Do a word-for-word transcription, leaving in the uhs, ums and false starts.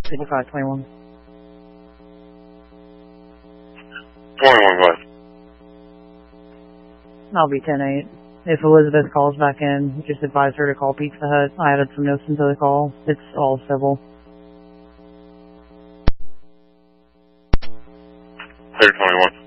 fifty-five twenty-one. twenty-one, what? I'll be ten eight. If Elizabeth calls back in, just advise her to call Pizza Hut. I added some notes into the call. It's all civil. thirty twenty-one.